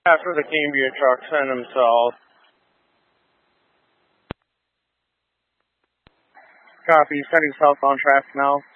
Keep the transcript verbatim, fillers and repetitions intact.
After the Cambria truck, send him south. Copy, he's heading south on traffic now.